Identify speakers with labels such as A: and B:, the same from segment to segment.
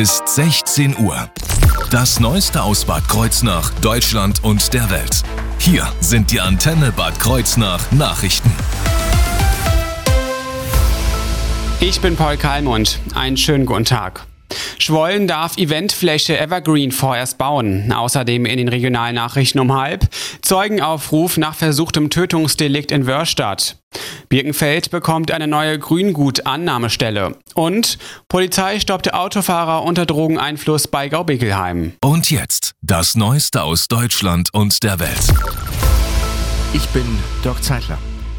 A: Ist 16 Uhr. Das Neueste aus Bad Kreuznach, Deutschland und der Welt. Hier sind die Antenne Bad Kreuznach Nachrichten.
B: Ich bin Paul Kalmund. Einen schönen guten Tag. Schwollen darf Eventfläche Evergreen vorerst bauen. Außerdem in den Regionalnachrichten um 12:30 Zeugenaufruf nach versuchtem Tötungsdelikt in Wörstadt. Birkenfeld bekommt eine neue Grüngut-Annahmestelle. Und Polizei stoppte Autofahrer unter Drogeneinfluss bei Gaubickelheim.
A: Und jetzt das Neueste aus Deutschland und der Welt.
C: Ich bin Dirk Zeitler.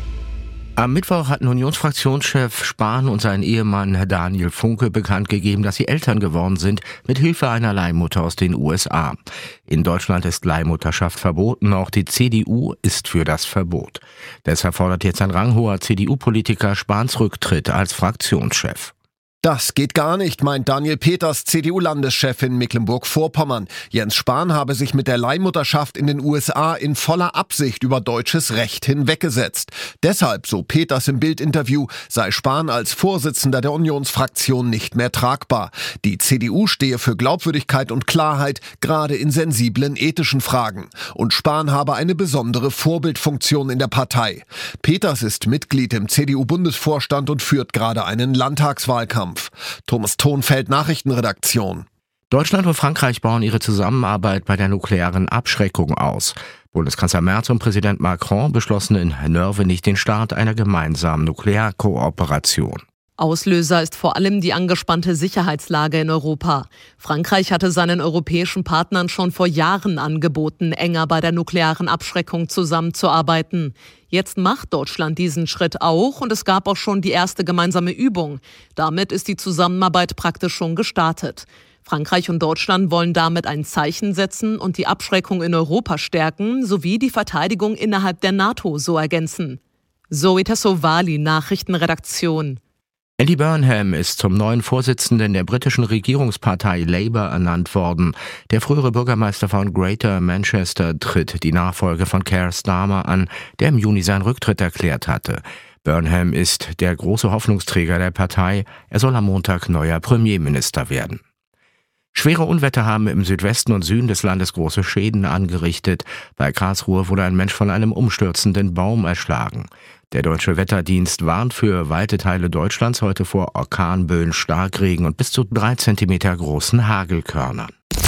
C: Am Mittwoch hatten Unionsfraktionschef Spahn und sein Ehemann Daniel Funke bekannt gegeben, dass sie Eltern geworden sind, mit Hilfe einer Leihmutter aus den USA. In Deutschland ist Leihmutterschaft verboten, auch die CDU ist für das Verbot. Deshalb fordert jetzt ein ranghoher CDU-Politiker Spahns Rücktritt als Fraktionschef.
D: Das geht gar nicht, meint Daniel Peters, CDU-Landeschef in Mecklenburg-Vorpommern. Jens Spahn habe sich mit der Leihmutterschaft in den USA in voller Absicht über deutsches Recht hinweggesetzt. Deshalb, so Peters im Bild-Interview, sei Spahn als Vorsitzender der Unionsfraktion nicht mehr tragbar. Die CDU stehe für Glaubwürdigkeit und Klarheit, gerade in sensiblen ethischen Fragen. Und Spahn habe eine besondere Vorbildfunktion in der Partei. Peters ist Mitglied im CDU-Bundesvorstand und führt gerade einen Landtagswahlkampf. Thomas Thonfeld, Nachrichtenredaktion.
C: Deutschland und Frankreich bauen ihre Zusammenarbeit bei der nuklearen Abschreckung aus. Bundeskanzler Merz und Präsident Macron beschlossen in Nörvenich den Start einer gemeinsamen Nuklearkooperation.
E: Auslöser ist vor allem die angespannte Sicherheitslage in Europa. Frankreich hatte seinen europäischen Partnern schon vor Jahren angeboten, enger bei der nuklearen Abschreckung zusammenzuarbeiten. Jetzt macht Deutschland diesen Schritt auch und es gab auch schon die erste gemeinsame Übung. Damit ist die Zusammenarbeit praktisch schon gestartet. Frankreich und Deutschland wollen damit ein Zeichen setzen und die Abschreckung in Europa stärken, sowie die Verteidigung innerhalb der NATO so ergänzen. Zoe Tassovali, Nachrichtenredaktion.
C: Andy Burnham ist zum neuen Vorsitzenden der britischen Regierungspartei Labour ernannt worden. Der frühere Bürgermeister von Greater Manchester tritt die Nachfolge von Keir Starmer an, der im Juni seinen Rücktritt erklärt hatte. Burnham ist der große Hoffnungsträger der Partei. Er soll am Montag neuer Premierminister werden. Schwere Unwetter haben im Südwesten und Süden des Landes große Schäden angerichtet. Bei Karlsruhe wurde ein Mensch von einem umstürzenden Baum erschlagen. Der Deutsche Wetterdienst warnt für weite Teile Deutschlands heute vor Orkanböen, Starkregen und bis zu 3 Zentimeter großen Hagelkörnern.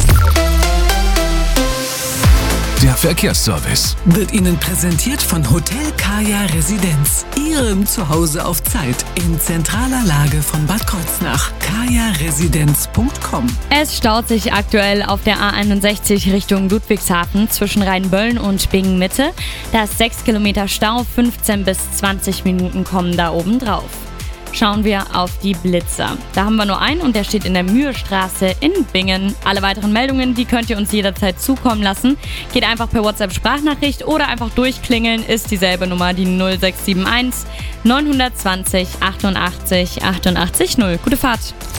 A: Der Verkehrsservice
F: wird Ihnen präsentiert von Hotel Kaya Residenz. Ihrem Zuhause auf Zeit in zentraler Lage von Bad Kreuznach. kajaresidenz.com.
G: Es staut sich aktuell auf der A61 Richtung Ludwigshafen zwischen Rheinböllen und Bingen-Mitte. Da ist 6 Kilometer Stau, 15 bis 20 Minuten kommen da oben drauf. Schauen wir auf die Blitzer. Da haben wir nur einen und der steht in der Mühestraße in Bingen. Alle weiteren Meldungen, die könnt ihr uns jederzeit zukommen lassen. Geht einfach per WhatsApp-Sprachnachricht oder einfach durchklingeln, ist dieselbe Nummer, die 0671 920 88 88 0. Gute Fahrt.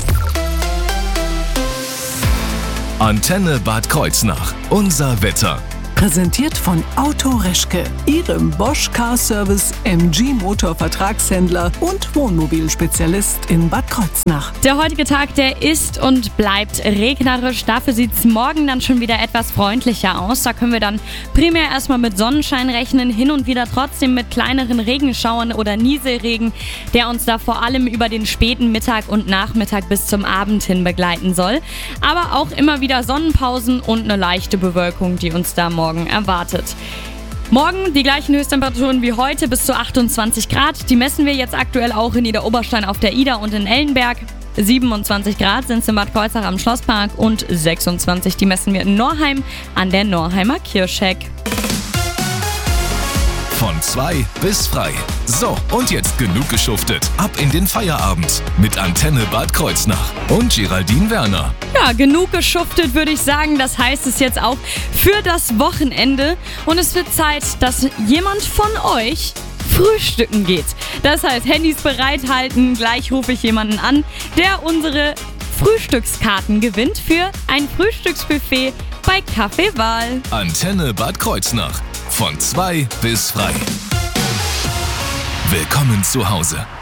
A: Antenne Bad Kreuznach. Unser Wetter.
F: Präsentiert von Auto Reschke, Ihrem Bosch Car Service MG Motor Vertragshändler und Wohnmobilspezialist in Bad Kreuznach.
G: Der heutige Tag, der ist und bleibt regnerisch. Dafür sieht es morgen dann schon wieder etwas freundlicher aus. Da können wir dann primär erstmal mit Sonnenschein rechnen, hin und wieder trotzdem mit kleineren Regenschauern oder Nieselregen, der uns da vor allem über den späten Mittag und Nachmittag bis zum Abend hin begleiten soll. Aber auch immer wieder Sonnenpausen und eine leichte Bewölkung, die uns da morgen erwartet. Morgen die gleichen Höchsttemperaturen wie heute, bis zu 28 Grad. Die messen wir jetzt aktuell auch in Niederoberstein auf der Ida und in Ellenberg. 27 Grad sind es in Bad Kreuznach am Schlosspark und 26, die messen wir in Norheim an der Norheimer Kirchheck.
A: Von 2 bis frei. So, und jetzt genug geschuftet. Ab in den Feierabend mit Antenne Bad Kreuznach und Geraldine Werner.
G: Ja, genug geschuftet, würde ich sagen. Das heißt es jetzt auch für das Wochenende. Und es wird Zeit, dass jemand von euch frühstücken geht. Das heißt, Handys bereithalten. Gleich rufe ich jemanden an, der unsere Frühstückskarten gewinnt für ein Frühstücksbuffet bei Kaffeewahl.
A: Antenne Bad Kreuznach. Von 2 bis frei. Willkommen zu Hause.